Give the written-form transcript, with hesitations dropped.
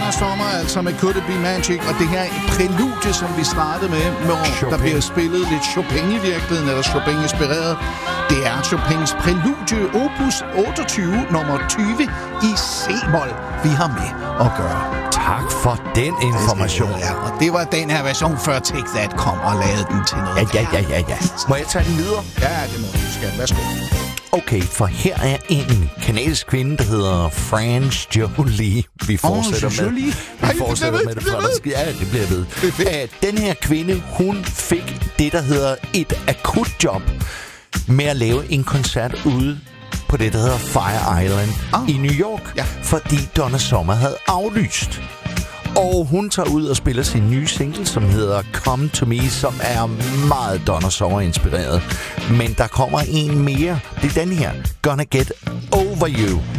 Donna Summer, altså med Could It Be Magic, og det her prælude, som vi startede med, hvor der bliver spillet lidt Chopin i virkeligheden, eller Chopin-inspireret. Det er Chopins prælude, opus 28, nummer 20 i C-mol, vi har med at gøre. Tak for den information. Ja, og det var den her version, før Take That kom og lavede den til noget. Ja. Må jeg tage den videre? Ja, det må du, skal. Værsgo. Okay, for her er en kanadisk kvinde, der hedder France Jolie. Vi fortsætter med. Vi fortsætter med det. Ja, det bliver ved. Den her kvinde, hun fik det, der hedder et akutjob med at lave en koncert ude på det, der hedder Fire Island i New York, fordi Donna Summer havde aflyst. Og hun tager ud og spiller sin nye single, som hedder Come To Me, som er meget Donna Summer-inspireret. Men der kommer en mere. Det er den her, Gonna Get Over You.